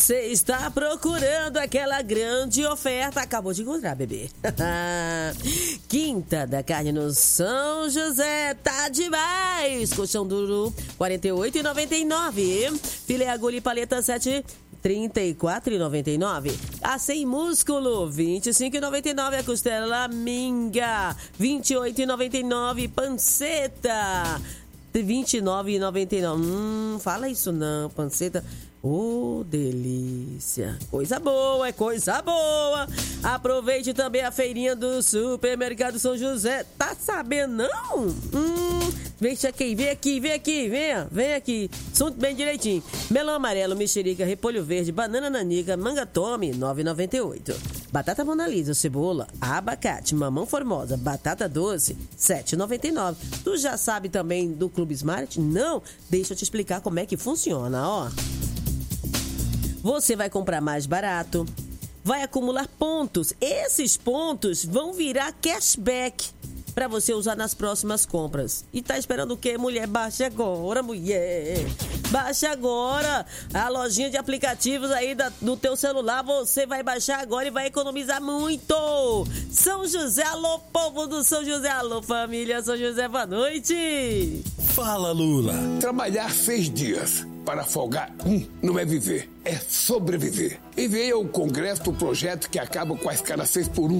Você está procurando aquela grande oferta? Acabou de encontrar, bebê. Quinta da carne no São José, tá demais. Colchão duro, R$ 48,99. Filé agulha e paleta 7, R$ 34,99. A sem músculo, R$ 25,99. A costela minga, R$ 28,99. Panceta, R$ 29,99. Fala isso não, panceta. Oh, delícia. Coisa boa, é coisa boa. Aproveite também a feirinha do Supermercado São José. Tá sabendo, não? Vem aqui, vem aqui. Assunto bem direitinho. Melão amarelo, mexerica, repolho verde, banana nanica, manga tome, R$ 9,98. Batata Mona Lisa, cebola, abacate, mamão formosa, batata doce, R$ 7,99. Tu já sabe também do Clube Smart? Não? Deixa eu te explicar como é que funciona, ó. Você vai comprar mais barato, vai acumular pontos. Esses pontos vão virar cashback para você usar nas próximas compras. E tá esperando o quê, mulher? Baixa agora, mulher. Baixa agora a lojinha de aplicativos aí do teu celular. Você vai baixar agora e vai economizar muito. São José, alô, povo do São José. Alô, família São José, boa noite. Fala, Lula. Trabalhar 6 dias para folgar não é viver, é sobreviver. Enviei ao Congresso o projeto que acaba com a escala 6x1.